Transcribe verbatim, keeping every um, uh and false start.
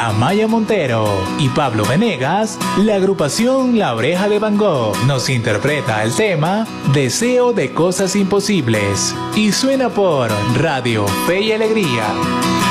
Amaya Montero y Pablo Venegas, la agrupación La Oreja de Van Gogh nos interpreta el tema Deseo de Cosas Imposibles y suena por Radio Fe y Alegría.